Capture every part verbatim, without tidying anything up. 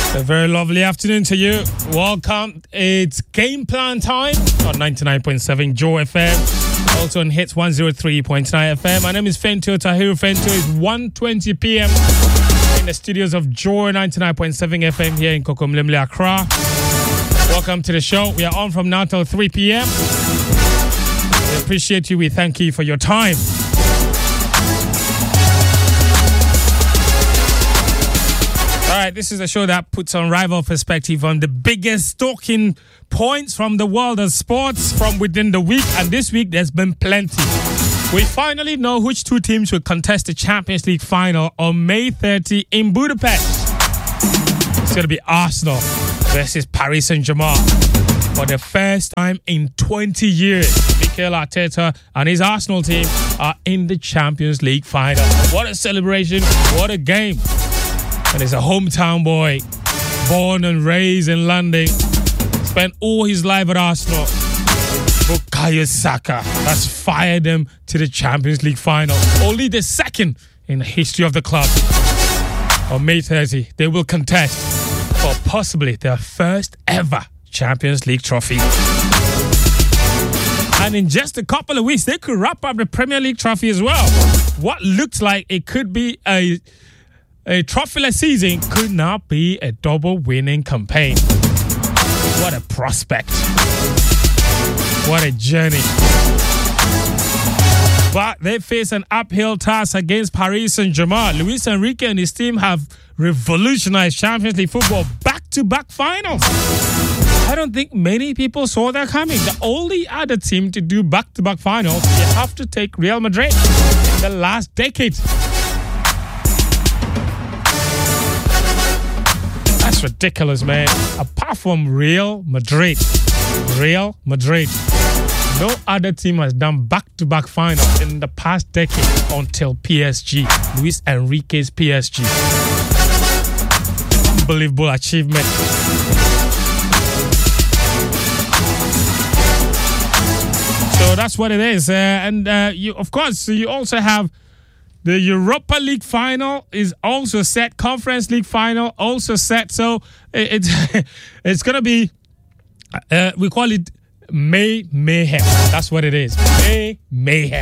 A very lovely afternoon to you. Welcome. It's Game Plan time on ninety-nine point seven Joe F M. Also on Hits one oh three point nine F M. My name is Fento Tahiru Fento. It's one twenty p.m. in the studios of Joy ninety-nine point seven F M here in Kokomlemle, Accra. Welcome to the show. We are on from now till three p.m. We appreciate you. We thank you for your time. All right, this is a show that puts on rival perspective on the biggest talking points from the world of sports from within the week. And this week, there's been plenty. We finally know which two teams will contest the Champions League final on May thirtieth in Budapest. It's going to be Arsenal versus Paris Saint-Germain. For the first time in twenty years, Mikel Arteta and his Arsenal team are in the Champions League final. What a celebration. What a game. And he's a hometown boy, born and raised in London, spent all his life at Arsenal. Bukayo Saka has fired them to the Champions League final. Only the second in the history of the club. On May thirtieth, they will contest for possibly their first ever Champions League trophy. And in just a couple of weeks, they could wrap up the Premier League trophy as well. What looked like it could be a A trophyless season could now be a double winning campaign. What a prospect. What a journey. But they face an uphill task against Paris Saint-Germain. Luis Enrique and his team have revolutionized Champions League football back-to-back finals. I don't think many people saw that coming. The only other team to do back-to-back finals, you have to take Real Madrid in the last decade. That's ridiculous, man. Apart from Real Madrid, Real Madrid, no other team has done back-to-back finals in the past decade until P S G, Luis Enrique's P S G. Unbelievable achievement. So that's what it is. Uh, and uh, you, of course, you also have the Europa League final is also set. Conference League final also set. So it's it's going to be, uh, we call it May Mayhem. That's what it is. May Mayhem.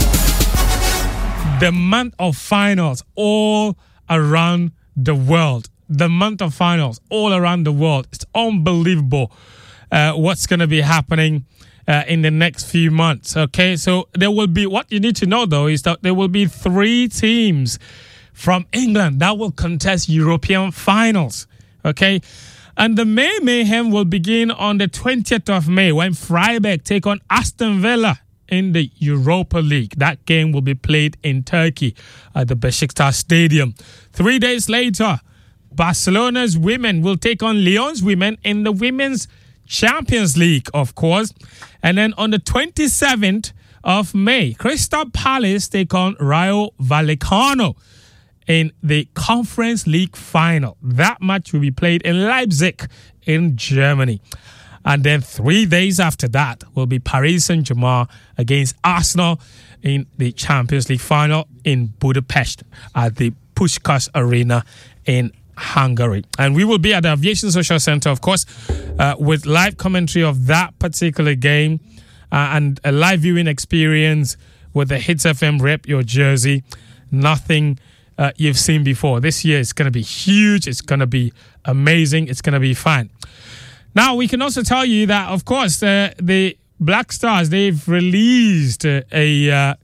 The month of finals all around the world. The month of finals all around the world. It's unbelievable uh, what's going to be happening Uh, in the next few months. Okay, so there will be, what you need to know though is that there will be three teams from England that will contest European finals. Okay, and the May Mayhem will begin on the twentieth of May when Freiburg take on Aston Villa in the Europa League. That game will be played in Turkey at the Besiktas Stadium. Three days later, Barcelona's women will take on Lyon's women in the Women's Champions League, of course. And then on the twenty-seventh of May, Crystal Palace take on Rayo Vallecano in the Conference League final. That match will be played in Leipzig in Germany. And then three days after that will be Paris Saint-Germain against Arsenal in the Champions League final in Budapest at the Puskás Arena in Hungary. And we will be at the Aviation Social Center, of course, uh, with live commentary of that particular game uh, and a live viewing experience with the Hits F M Rep Your Jersey. Nothing uh, you've seen before. This year is going to be huge. It's going to be amazing. It's going to be fun. Now, we can also tell you that, of course, uh, the Black Stars, they've released uh, a uh,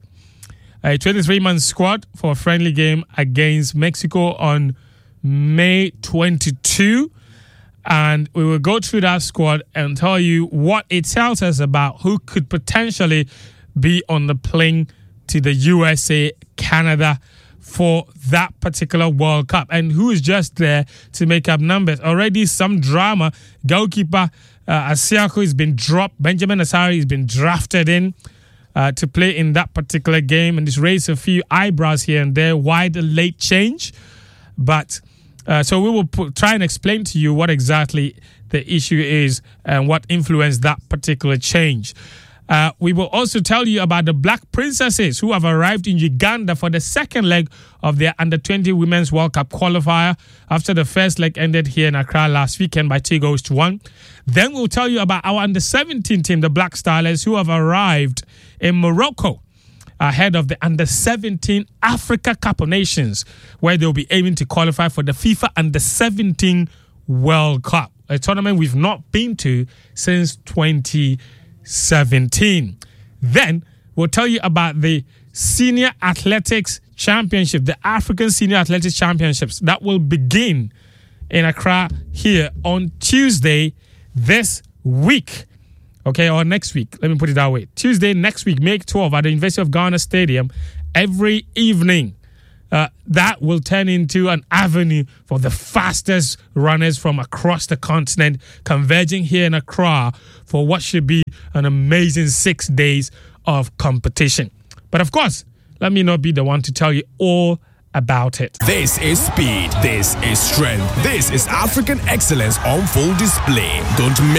a twenty-three man squad for a friendly game against Mexico on May twenty-second, and we will go through that squad and tell you what it tells us about who could potentially be on the plane to the U S A, Canada for that particular World Cup and who is just there to make up numbers. Already some drama. Goalkeeper uh, Asiako has been dropped. Benjamin Asari has been drafted in uh, to play in that particular game, and it's raised a few eyebrows here and there. Why the late change? But uh, so we will put, try and explain to you what exactly the issue is and what influenced that particular change. Uh, we will also tell you about the Black Princesses who have arrived in Uganda for the second leg of their under twenty Women's World Cup qualifier after the first leg ended here in Accra last weekend by two goals to one. Then we'll tell you about our under seventeen team, the Black Stars, who have arrived in Morocco ahead of the under seventeen Africa Cup of Nations, where they'll be aiming to qualify for the FIFA under seventeen World Cup, a tournament we've not been to since twenty seventeen. Then we'll tell you about the Senior Athletics Championship, the African Senior Athletics Championships that will begin in Accra here on Tuesday this week. Okay, or next week. Let me put it that way. Tuesday next week, May twelfth at the University of Ghana Stadium every evening. Uh, that will turn into an avenue for the fastest runners from across the continent converging here in Accra for what should be an amazing six days of competition. But of course, let me not be the one to tell you all about it. This is speed. This is strength. This is African excellence on full display. Don't miss